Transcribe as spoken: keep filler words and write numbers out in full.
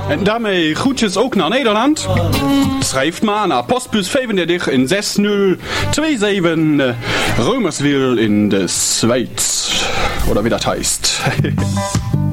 En daarmee groetjes ook naar Nederland. Schrijft maar naar postbus vijfendertig in zes nul twee zeven uh, Römerswil in de Schweiz. Oder wie das heißt.